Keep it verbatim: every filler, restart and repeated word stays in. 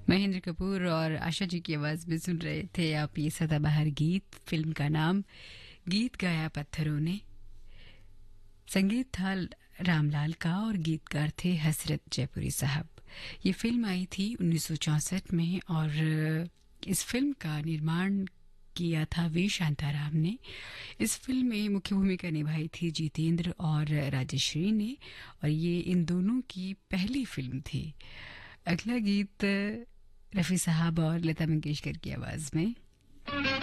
महेंद्र कपूर और आशा जी की आवाज में सुन रहे थे आप ये सदाबहार गीत। फिल्म का नाम गीत गाया पत्थरों ने। संगीत था रामलाल का और गीतकार थे हसरत जयपुरी साहब। ये फिल्म आई थी उन्नीस सौ चौंसठ में और इस फिल्म का निर्माण किया था वी शांताराम ने। इस फिल्म में मुख्य भूमिका निभाई थी जितेंद्र और राजश्री ने और ये इन दोनों की पहली फिल्म थी। अगला गीत रफ़ी साहब और लता मंगेशकर की आवाज में।